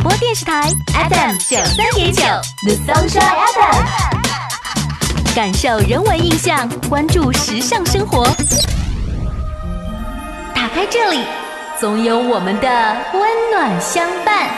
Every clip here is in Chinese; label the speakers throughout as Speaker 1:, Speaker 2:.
Speaker 1: 播电视台 FM 93.9 The Sunshine FM， 感受人文印象，关注时尚生活。打开这里，总有我们的温暖相伴。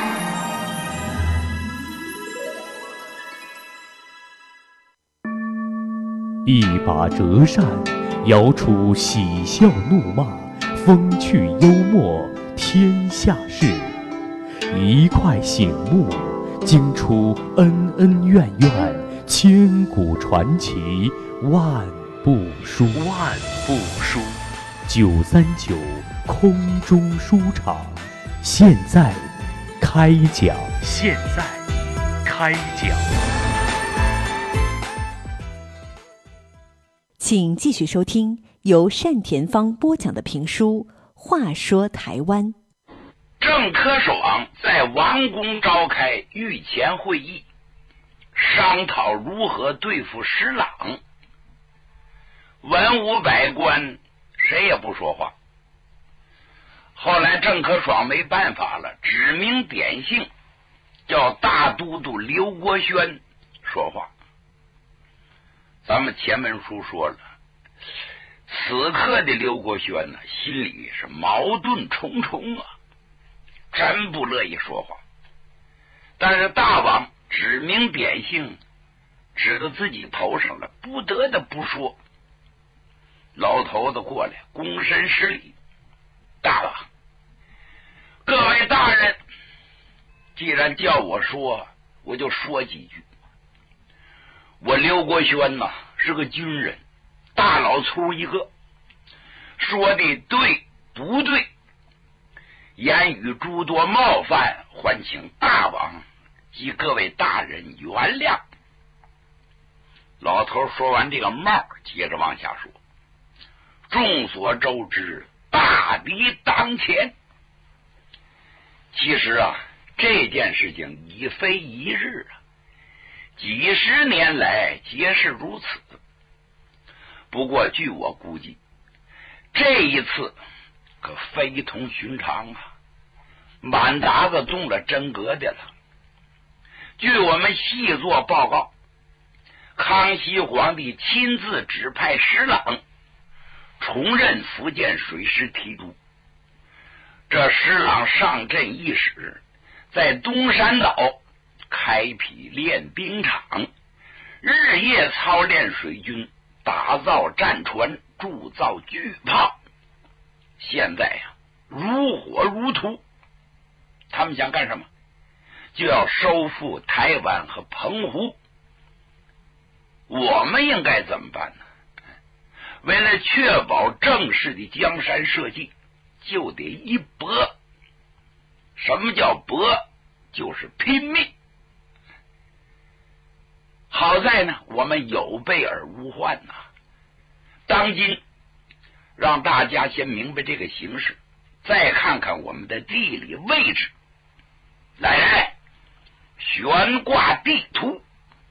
Speaker 2: 一把折扇，摇出喜笑怒骂，风趣幽默，天下事。一块醒目，惊出恩恩怨怨，千古传奇，万部书。939空中书场，现在开讲。
Speaker 3: 请继续收听由单田芳播讲的评书《话说台湾》。
Speaker 4: 郑科爽在王宫召开御前会议，商讨如何对付施琅。文武百官谁也不说话。后来郑科爽没办法了，指名点姓叫大都督刘国轩说话。咱们前文书说了，此刻的刘国轩呢，心里是矛盾重重啊，真不乐意说话。但是大王指名点姓指到自己头上了，不得的不说。老头子过来躬身施礼，大王，各位大人，既然叫我说，我就说几句。我刘国轩呐，是个军人，大老粗一个，说的对不对，言语诸多冒犯，还请大王及各位大人原谅。老头说完这个帽，接着往下说，众所周知，大敌当前。其实啊，这件事情已非一日啊，几十年来皆是如此。不过据我估计，这一次可非同寻常啊，满达子动了真格的了。据我们细作报告，康熙皇帝亲自指派施琅重任福建水师提督。这施琅上阵伊始，在东山岛开辟练兵场，日夜操练水军，打造战船，铸造巨炮。现在呀，如火如荼。他们想干什么？就要收复台湾和澎湖。我们应该怎么办呢？为了确保正式的江山社稷，就得一搏。什么叫搏？就是拼命。好在呢，我们有备而无患呐。当今让大家先明白这个形势，再看看我们的地理位置。来，悬挂地图。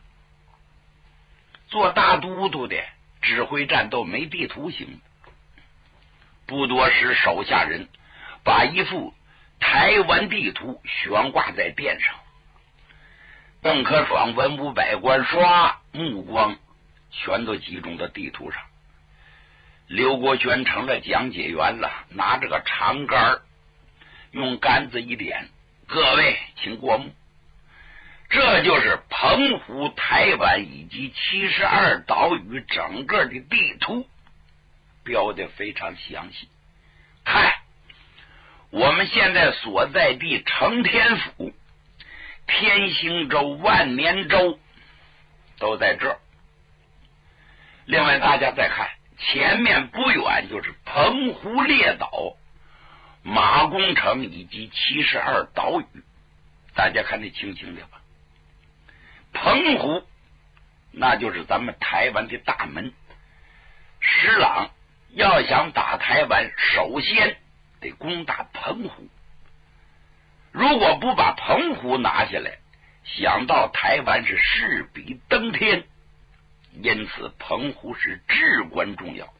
Speaker 4: 做大都督的指挥战斗没地图行。不多时，手下人把一幅台湾地图悬挂在殿上。邓科爽文武百官刷目光全都集中到地图上。刘国轩成了讲解员了，拿着个长杆，用杆子一点，各位请过目。这就是澎湖、台湾以及72岛屿整个的地图，标的非常详细。看，我们现在所在地承天府、天兴州、万年州都在这儿。另外大家再看，前面不远就是澎湖列岛、马公城以及72岛屿，大家看得清清的吧？澎湖那就是咱们台湾的大门。施琅要想打台湾，首先得攻打澎湖。如果不把澎湖拿下来，想到台湾是势比登天。因此澎湖是至关重要。